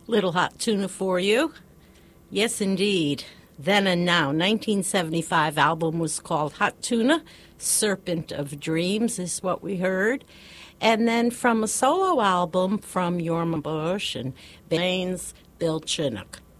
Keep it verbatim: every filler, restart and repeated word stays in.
Little hot tuna for you. Yes, indeed. Then and Now, nineteen seventy-five album was called Hot Tuna, Serpent of Dreams is what we heard. And then from a solo album from Yorma Bush and Baines, Bill Chinook.